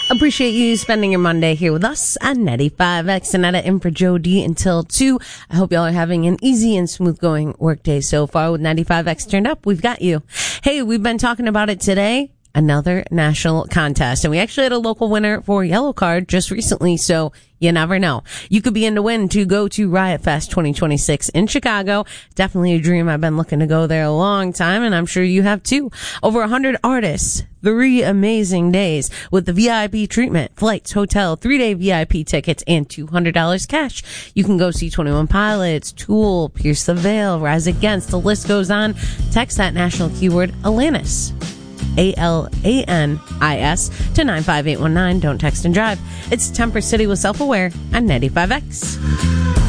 Appreciate you spending your Monday here with us at 95X. Annetta in for Joe D until 2. I hope y'all are having an easy and smooth going workday so far. With 95X turned up, we've got you. Hey, we've been talking about it today. Another national contest. And we actually had a local winner for Yellow Card just recently, so you never know. You could be in to win to go to Riot Fest 2026 in Chicago. Definitely a dream. I've been looking to go there a long time, and I'm sure you have too. Over 100 artists, 3 amazing days with the VIP treatment, flights, hotel, 3-day VIP tickets, and $200 cash. You can go see 21 Pilots, Tool, Pierce the Veil, Rise Against. The list goes on. Text that national keyword Alanis. ALANIS to 95819. Don't text and drive. It's Temper City with Self-Aware on 95X.